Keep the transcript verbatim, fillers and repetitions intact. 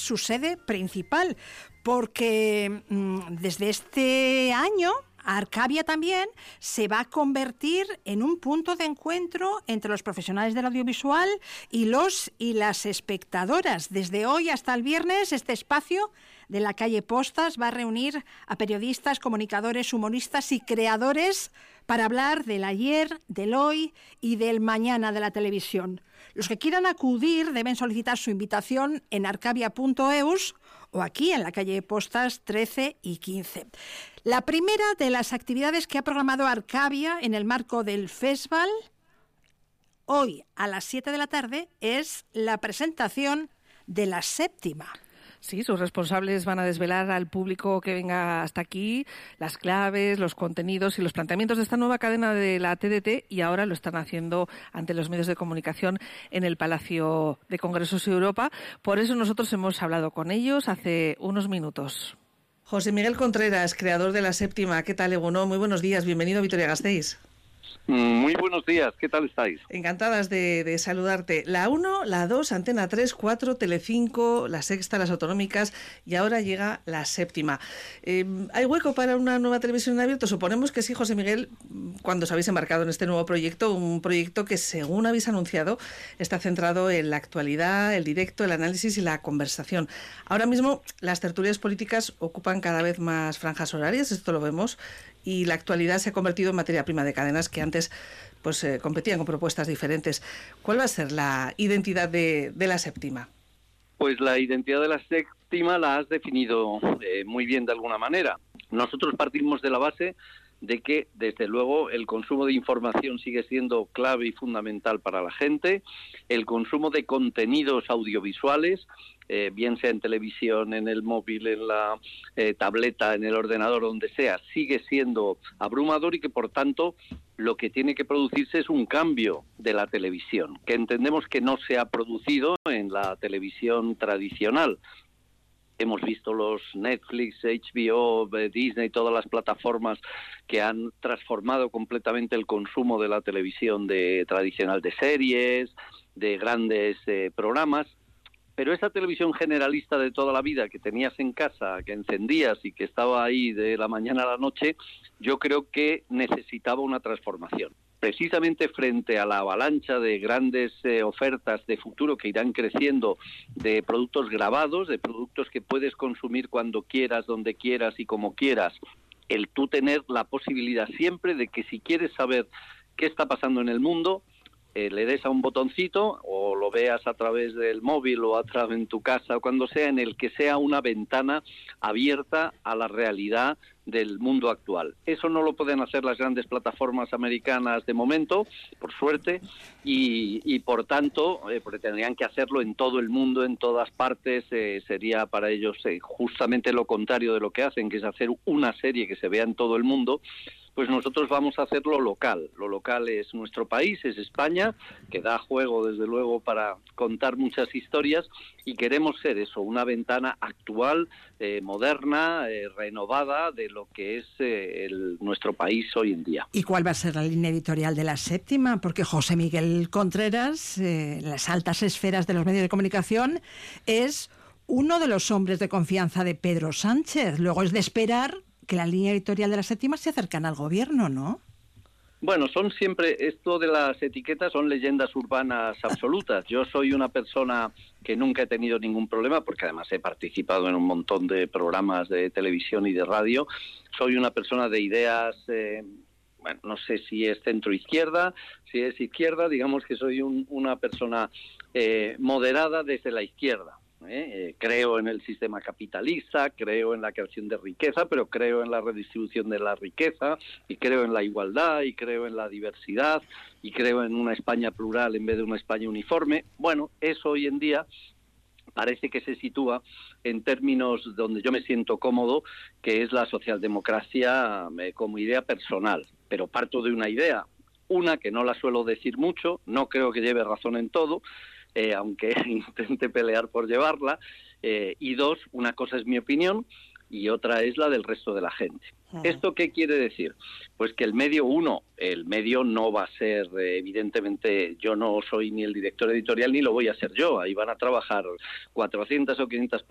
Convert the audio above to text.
su sede principal, porque mmm, desde este año Arcavia también se va a convertir en un punto de encuentro entre los profesionales del audiovisual y los y las espectadoras. Desde hoy hasta el viernes, este espacio de la calle Postas va a reunir a periodistas, comunicadores, humoristas y creadores para hablar del ayer, del hoy y del mañana de la televisión. Los que quieran acudir deben solicitar su invitación en arcavia punto eus o aquí en la calle Postas trece y quince. La primera de las actividades que ha programado Arcavia en el marco del festival, hoy a las siete de la tarde, es la presentación de la séptima. Sí, sus responsables van a desvelar al público que venga hasta aquí las claves, los contenidos y los planteamientos de esta nueva cadena de la T D T, y ahora lo están haciendo ante los medios de comunicación en el Palacio de Congresos de Europa. Por eso nosotros hemos hablado con ellos hace unos minutos. José Miguel Contreras, creador de la séptima. ¿Qué tal, Egunon? Muy buenos días. Bienvenido a Vitoria-Gasteiz. Muy buenos días, ¿qué tal estáis? Encantadas de, de saludarte. La uno, la dos, Antena tres, cuatro, Telecinco, la sexta, las autonómicas, y ahora llega la séptima. Eh, ¿Hay hueco para una nueva televisión en abierto? Suponemos que sí, José Miguel, cuando os habéis embarcado en este nuevo proyecto, un proyecto que, según habéis anunciado, está centrado en la actualidad, el directo, el análisis y la conversación. Ahora mismo las tertulias políticas ocupan cada vez más franjas horarias, esto lo vemos, y la actualidad se ha convertido en materia prima de cadenas que antes pues eh, competían con propuestas diferentes. ¿Cuál va a ser la identidad de, de la séptima? Pues la identidad de la séptima la has definido eh, muy bien de alguna manera. Nosotros partimos de la base de que, desde luego, el consumo de información sigue siendo clave y fundamental para la gente, el consumo de contenidos audiovisuales, eh, bien sea en televisión, en el móvil, en la eh, tableta, en el ordenador, donde sea, sigue siendo abrumador, y que, por tanto, lo que tiene que producirse es un cambio de la televisión, que entendemos que no se ha producido en la televisión tradicional. Hemos visto los Netflix, H B O, Disney, todas las plataformas que han transformado completamente el consumo de la televisión de tradicional, de series, de grandes eh, programas. Pero esa televisión generalista de toda la vida que tenías en casa, que encendías y que estaba ahí de la mañana a la noche, yo creo que necesitaba una transformación. Precisamente frente a la avalancha de grandes eh, ofertas de futuro que irán creciendo, de productos grabados, de productos que puedes consumir cuando quieras, donde quieras y como quieras, el tú tener la posibilidad siempre de que, si quieres saber qué está pasando en el mundo, eh, le des a un botoncito o lo veas a través del móvil o a través en tu casa o cuando sea, en el que sea una ventana abierta a la realidad del mundo actual. Eso no lo pueden hacer las grandes plataformas americanas de momento, por suerte, y, y por tanto, eh, porque tendrían que hacerlo en todo el mundo, en todas partes. Eh, sería para ellos eh, justamente lo contrario de lo que hacen, que es hacer una serie que se vea en todo el mundo. Pues nosotros vamos a hacer lo local. Lo local es nuestro país, es España, que da juego, desde luego, para contar muchas historias, y queremos ser eso, una ventana actual, eh, moderna, eh, renovada de lo que es eh, el, nuestro país hoy en día. ¿Y cuál va a ser la línea editorial de la séptima? Porque José Miguel Contreras, eh, en las altas esferas de los medios de comunicación, es uno de los hombres de confianza de Pedro Sánchez. Luego es de esperar que la línea editorial de la séptima se acercan al gobierno, ¿no? Bueno, son siempre, esto de las etiquetas son leyendas urbanas absolutas. Yo soy una persona que nunca he tenido ningún problema, porque además he participado en un montón de programas de televisión y de radio. Soy una persona de ideas, eh, bueno, no sé si es centro-izquierda, si es izquierda, digamos que soy un, una persona eh, moderada desde la izquierda. ¿Eh? Eh, creo en el sistema capitalista, creo en la creación de riqueza, pero creo en la redistribución de la riqueza, y creo en la igualdad, y creo en la diversidad, y creo en una España plural en vez de una España uniforme. Bueno, eso hoy en día parece que se sitúa en términos donde yo me siento cómodo, que es la socialdemocracia eh, como idea personal. Pero parto de una idea, una que no la suelo decir mucho, no creo que lleve razón en todo, Eh, aunque intente pelear por llevarla, eh, y dos, una cosa es mi opinión y otra es la del resto de la gente. Uh-huh. ¿Esto qué quiere decir? Pues que el medio, uno, el medio no va a ser, eh, evidentemente, yo no soy ni el director editorial ni lo voy a ser yo, ahí van a trabajar cuatrocientas o quinientas